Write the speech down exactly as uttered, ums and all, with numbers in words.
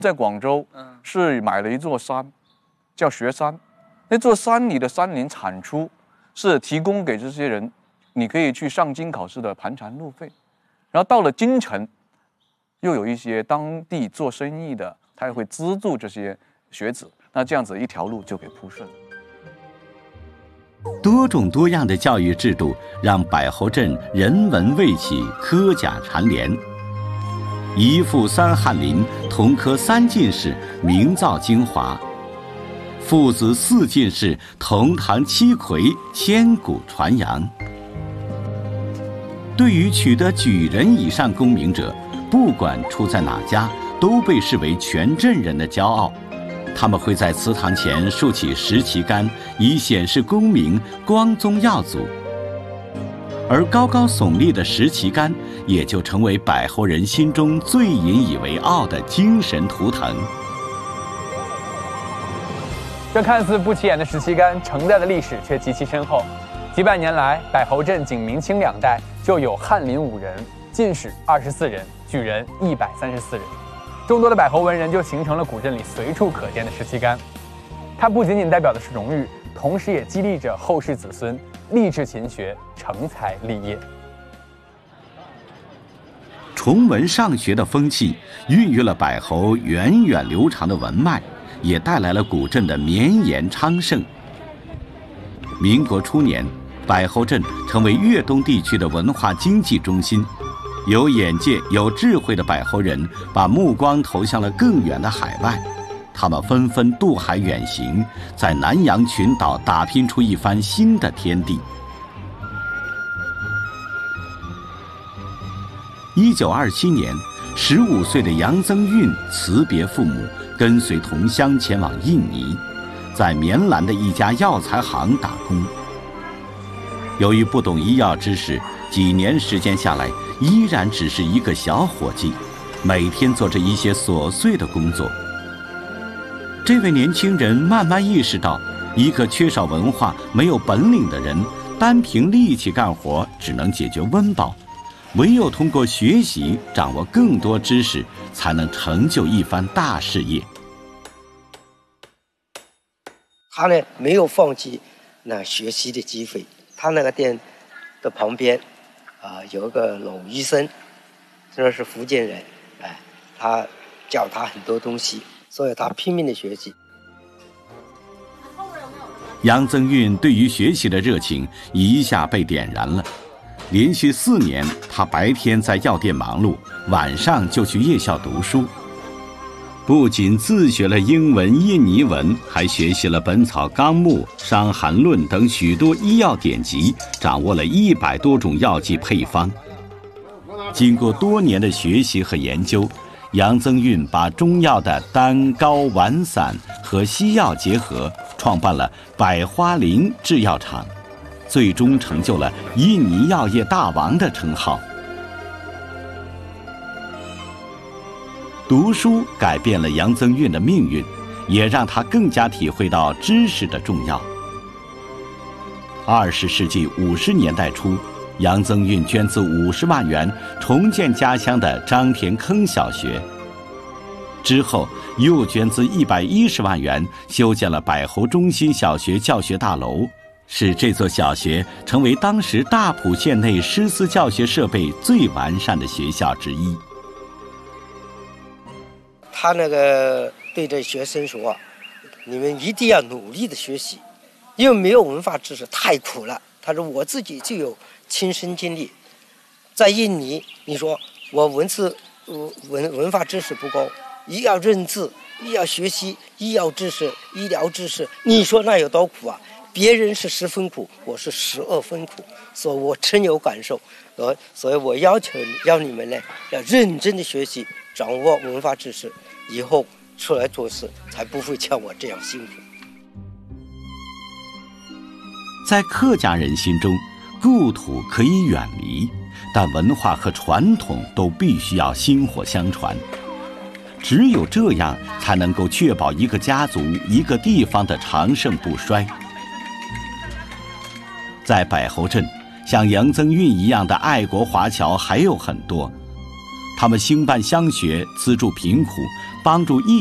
在广州是买了一座山，叫学山。那座山里的山林产出是提供给这些人，你可以去上京考试的盘缠路费。然后到了京城，又有一些当地做生意的，他也会资助这些学子。那这样子一条路就给铺顺了。 多种多样的教育制度让柏侯镇人文味气，科甲蝉联。一富三翰林，同科三进士，名噪京华；父子四进士，同堂七魁，千古传扬。对于取得举人以上功名者，不管出在哪家，都被视为全镇人的骄傲。他们会在祠堂前竖起石旗杆，以显示功名，光宗耀祖。而高高耸立的石旗杆，也就成为柏侯人心中最引以为傲的精神图腾。 这看似不起眼的石旗杆，承载的历史却极其深厚。几百年来，柏侯镇仅明清两代就有翰林五人，进士二十四人，举人一百三十四人。众多的柏侯文人就形成了古镇里随处可见的石旗杆。它不仅仅代表的是荣誉，同时也激励着后世子孙立志勤学，成才立业。 崇文尚学的风气孕育了柏侯源远流长的文脉，也带来了古镇的绵延昌盛。民国初年，柏侯镇成为粤东地区的文化经济中心。有眼界、有智慧的柏侯人把目光投向了更远的海外，他们纷纷渡海远行，在南洋群岛打拼出一番新的天地。一九二七年，十五岁的杨增运辞别父母，跟随同乡前往印尼，在棉兰的一家药材行打工。由于不懂医药知识，几年时间下来，依然只是一个小伙计，每天做着一些琐碎的工作。这位年轻人慢慢意识到，一个缺少文化、没有本领的人，单凭力气干活只能解决温饱，唯有通过学习，掌握更多知识，才能成就一番大事业。 他呢，没有放弃那学习的机会。他那个店的旁边啊、呃，有一个老医生，虽然是福建人，哎，他教他很多东西，所以他拼命的学习。 杨增运对于学习的热情一下被点燃了。连续四年，他白天在药店忙碌，晚上就去夜校读书。不仅自学了英文、印尼文，还学习了《本草纲目》《伤寒论》等许多医药典籍，掌握了一百多种药剂配方。经过多年的学习和研究，杨增运把中药的单、高、丸散和西药结合，创办了百花林制药厂，最终成就了印尼药业大王的称号。读书改变了杨增运的命运，也让他更加体会到知识的重要。二十世纪五十年代初，杨增运捐资五十万元重建家乡的张田坑小学，之后又捐资一百一十万元修建了柏侯中心小学教学大楼，使这座小学成为当时大埔县内师资教学设备最完善的学校之一。 他那个对着学生说，你们一定要努力的学习，因为没有文化知识太苦了。他说我自己就有亲身经历，在印尼，你说我文字文文化知识不高，一要认字，一要学习医药知识、医疗知识，你说那有多苦啊？别人是十分苦，我是十二分苦，所以我深有感受。呃，所以我要求要你们呢，要认真的学习，掌握文化知识，以后出来做事才不会像我这样辛苦。 在客家人心中，故土可以远离，但文化和传统都必须要薪火相传。只有这样，才能够确保一个家族、一个地方的长盛不衰。在柏侯镇，像杨增运一样的爱国华侨还有很多， 他们兴办乡学，资助贫苦，帮助义